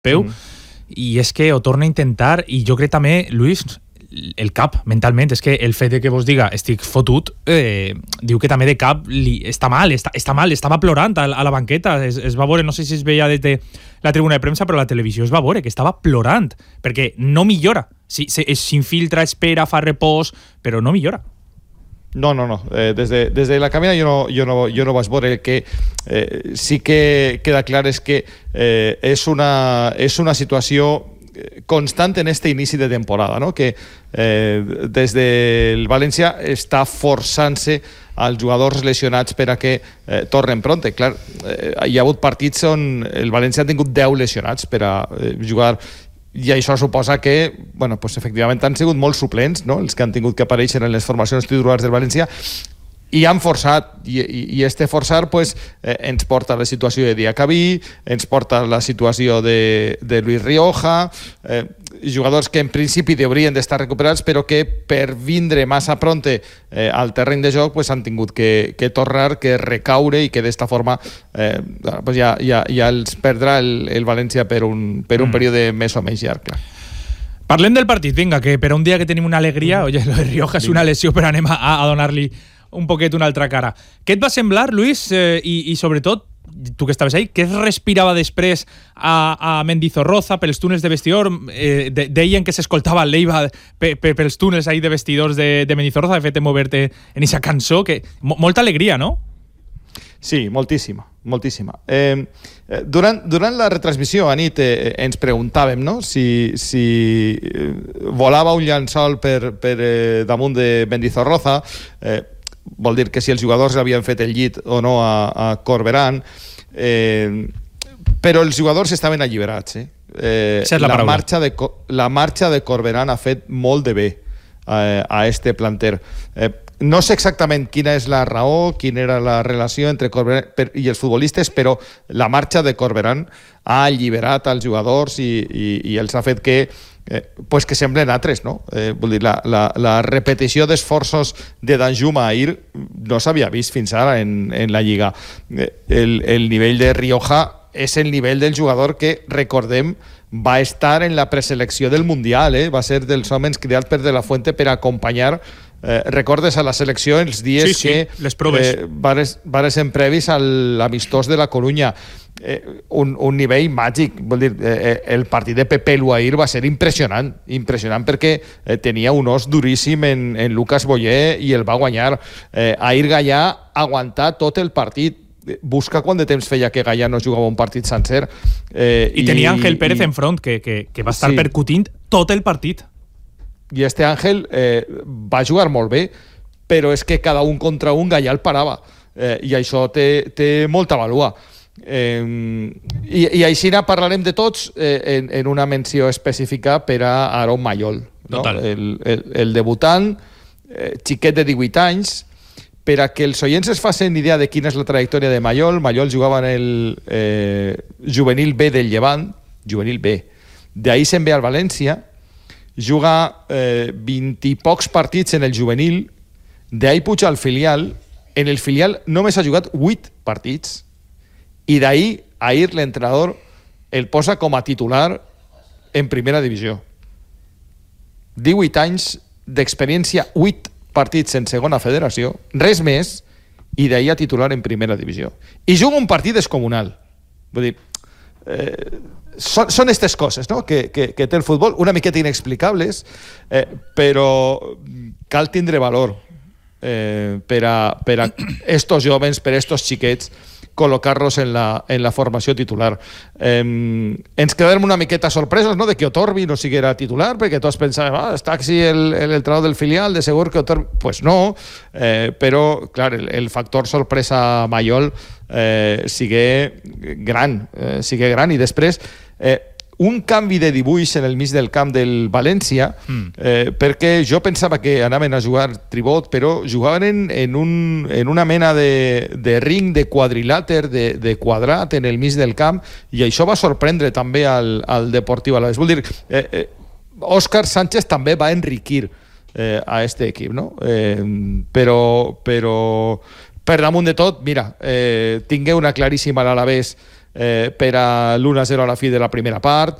peu, i és que ho torna a intentar, i jo crec també, Luis, el cap, mentalment, és que el fet de que vos diga estic fotut, diu que també de cap està mal, estava plorant a la banqueta, es va veure, no sé si es veia des de la tribuna de premsa, però a la televisió es va veure que estava plorant, perquè no millora, s'infiltra, espera, fa repòs, però no millora. No. Des de la cabina jo no vaig veure. El que sí que queda clar és que és una situació constant en este inici de temporada, no? Que des del València està forçant-se als jugadors lesionats per a que tornen pront. Clar, hi ha hagut partits on el València ha tingut 10 lesionats per a jugar, i això suposa que, bueno, pues efectivament han sigut molts suplents, no? Els que han tingut que aparèixer en les formacions titulars del València, i han forçat, i este forçar pues, ens porta a la situació de Diacabí, ens porta a la situació de Luis Rioja, jugadors que en principi haurien d'estar recuperats, però que per vindre massa pronte al terreny de joc pues, han tingut que tornar, que recaure, i que d'esta forma pues ja els perdrà el València per un període més o menys llarg. Clar. Parlem del partit, vinga, que per un dia que tenim una alegria, oye, lo de Rioja és una lesió, però anem a donar-li un poquet una altra cara. Què et va semblar, Luis, i sobretot, tu que estaves ahí, què es respirava després a Mendizorroza pels túnels de vestidor? Deien que s'escoltava el Leiva pels túnels de vestidors de Mendizorroza, de fet hem obert en aquesta cançó, que molta alegria, no? Sí, moltíssima. Durant la retransmissió a nit ens preguntàvem, no? si volava un llençol per damunt de Mendizorroza, vol dir que si els jugadors havien fet el llit o no a Corberán, però els jugadors estaven alliberats. La marxa de Corberán ha fet molt de bé a este planter. No sé exactament quina és la raó, quina era la relació entre Corberán i els futbolistes, però la marxa de Corberán ha alliberat als jugadors i els ha fet que pues que semblen altres, no? Vull dir, la repetició d'esforços de Danjuma ahir no s'havia vist fins ara en la Lliga. El nivell de Rioja és el nivell del jugador que, recordem, va estar en la preselecció del Mundial, va ser dels homes cridats per De La Fuente per acompanyar, recordes, a la selecció els dies que les proves vares en previs a l'amistós de la Corunya. Un nivell màgic. Vol dir, el partit de Pepe Luair va ser impressionant perquè tenia un os duríssim en Lucas Boyer i el va guanyar. Ahir Gallà aguantar tot el partit. Busca quant de temps feia que Gallà no jugava un partit sencer. I tenia Ángel Pérez enfront, que va estar percutint tot el partit. I este Ángel va jugar molt bé, però és que cada un contra un Gallà el parava, i això té molta valua. I així parlarem de tots en una menció específica per a Aaron Mayol, no? El debutant, xiquet de 18 anys. Per a que els oients es facin idea de quina és la trajectòria de Mayol jugava en el juvenil B del Llevant, juvenil B, d'ahir se'n ve al València, juga 20 i pocs partits en el juvenil, d'ahir puja al filial, en el filial només ha jugat 8 partits, i d'ahir l'entrenador el posa com a titular en primera divisió. 18 anys d'experiència, 8 partits en segona federació, res més, i d'ahir a titular en primera divisió. I juga un partit descomunal. Vull dir, són aquestes coses, no? que té el futbol, una miqueta inexplicables, però cal tindre valor per a estos jóvens, per a estos xiquets, col·locar-los en la formació titular. Ens quedem una miqueta sorpresos, no?, de que Otorbi no siguera titular, perquè tots pensàvem, està aquí el entrenador del filial, de segur que Otorbi... Pues no, però, clar, el factor sorpresa Mayol sigue gran, i després un canvi de dibuix en el mig del camp del València, perquè jo pensava que anaven a jugar tribot, però jugaven en una mena de ring, de quadrilàter, de quadrat en el mig del camp, i això va sorprendre també al Deportiu Alavés. Vull dir, Òscar Sánchez també va enriquir a este equip, no? Però per damunt de tot, mira, tingué una claríssima a l'Alavés per a l'1-0 a la fi de la primera part,